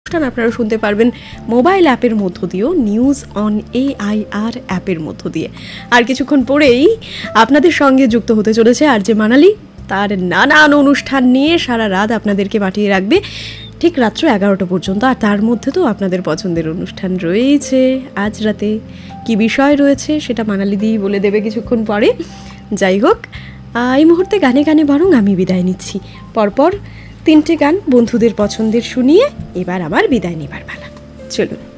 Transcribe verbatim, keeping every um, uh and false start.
অনুষ্ঠান আপনারা শুনতে পারবেন মোবাইল অ্যাপের মধ্য দিয়েও, নিউজ অন এআইআর অ্যাপের মধ্য দিয়ে। আর কিছুক্ষণ পরেই আপনাদের সঙ্গে যুক্ত হতে চলেছে আর যে মানালি, তার নানান অনুষ্ঠান নিয়ে সারা রাত আপনাদেরকে পাঠিয়ে রাখবে ঠিক রাত্র এগারোটা পর্যন্ত। আর তার মধ্যে তো আপনাদের পছন্দের অনুষ্ঠান রয়েছে। আজ রাতে কি বিষয় রয়েছে সেটা মানালি দিয়েই বলে দেবে কিছুক্ষণ পরে। যাই হোক, এই মুহূর্তে গানে গানে বরং আমি বিদায় নিচ্ছি। পরপর তিনটে গান বন্ধুদের পছন্দের শুনিয়ে এবার আমার বিদায় নেবার পালা। চলুন।